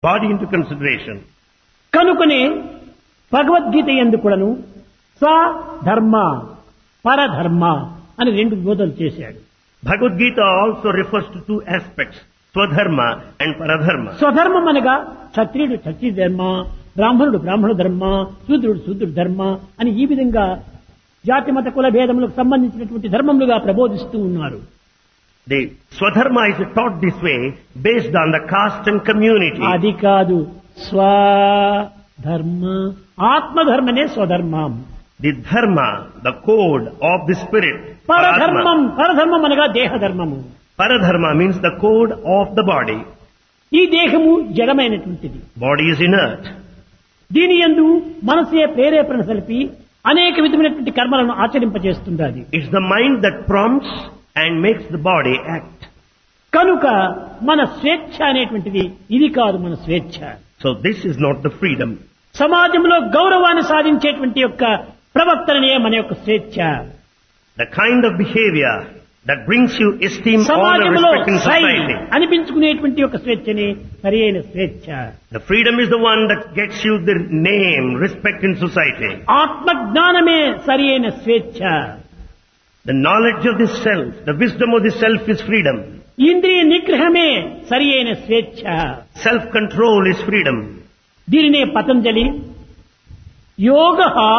body into consideration. కనుకనే భగవద్గీత యందు కూడాను స్వధర్మ పరధర్మ అని రెండు బోధలు చేశాడు. Bhagavad Gita also refers to two aspects, Swadharma and Paradharma. స్వధర్మం అనగా క్షత్రియుడు క్షత్రియ ధర్మ, బ్రాహ్మణుడు బ్రాహ్మణ ధర్మ, శూద్రుడు శూద్రుడు ధర్మ అని ఈ విధంగా జాతి మత కుల భేదములకు సంబంధించినటువంటి ధర్మములుగా ప్రబోధిస్తూ ఉన్నారు. The Swadharma is taught this way based on the caste and community. అది కాదు, స్వధర్మ ఆత్మధర్మనే స్వధర్మం. The dharma, the code of the spirit. పరధర్మం పరధర్మం అనగా దేహధర్మము. Paradharma means the code of the body. ఈ దేహము జడమైనటువంటిది. Body is inert. దీని యందు మనసే ప్రేరేపణ సలిపి అనేక విధమైనటువంటి కర్మలను ఆచరింపజేస్తుండాలి. It's the mind that prompts and makes the body act. కనుక మన స్వేచ్ఛ అనేటువంటిది ఇది కాదు మన స్వేచ్ఛ. So this is not the freedom. సమాజంలో గౌరవాన్ని సాధించేటువంటి యొక్క ప్రవర్తననే మన యొక్క స్వేచ్ఛ. The kind of behavior that brings you esteem, honor, సమాజంలో respect in society. అనిపించుకునేటువంటి యొక్క స్వేచ్ఛని సరియైన స్వేచ్ఛ. The freedom is the one that gets you the name, respect in society. ఆత్మజ్ఞానమే సరియైన స్వేచ్ఛ. The knowledge of the self, the wisdom of the self is freedom. ఇంద్రియ నిగ్రహమే సరియైన స్వేచ్ఛ. Self-control is freedom. దీనినే పతంజలి యోగ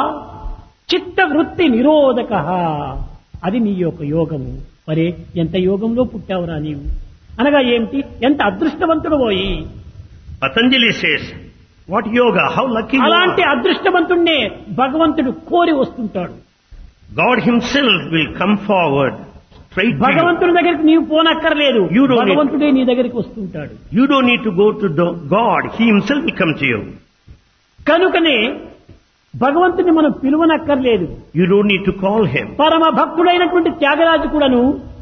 చిత్తవృత్తి నిరోధక, అది నీ యొక్క యోగము. మరే ఎంత యోగంలో పుట్టావురా నీవు అనగా ఏమిటి, ఎంత అదృష్టవంతుడు పోయి. Patanjali says, what yoga, how lucky you అలాంటి are. అదృష్టవంతుణ్ణే భగవంతుడు కోరి వస్తుంటాడు. God himself will come forward straight to you. భగవంతుడి దగ్గరికి నీవు పోనక్కర్లేదు, You don't need- భగవంతుడే నీ దగ్గరికి వస్తుంటాడు. You don't need to go to God, he himself will come to you. కనుకనే భగవంతుని మనం పిలువనక్కర్లేదు. You don't need to call him. పరమ భక్తుడైనటువంటి త్యాగరాజు కూడాను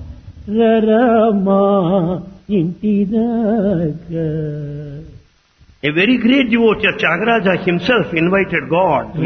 రరమా ఇంటి దాకా A very great devotee of Tyagaraja himself invited God.